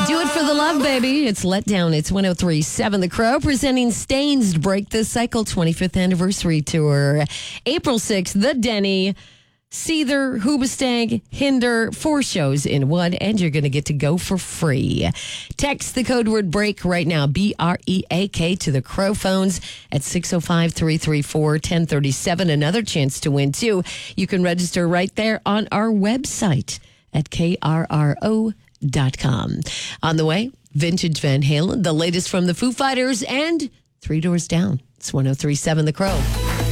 Do it for the love, baby. It's Let Down. It's 103.7 The Crow presenting Stains' Break the Cycle 25th Anniversary Tour. April 6th, The Denny, Seether, Hoobastank, Hinder, 4 shows in one, and you're going to get to go for free. Text the code word BREAK right now, BREAK, to the Crow phones at 605-334-1037. Another chance to win, too. You can register right there on our website at KRRO.com. On the way, Vintage Van Halen, the latest from the Foo Fighters, and 3 Doors Down. It's 103.7 The Crow.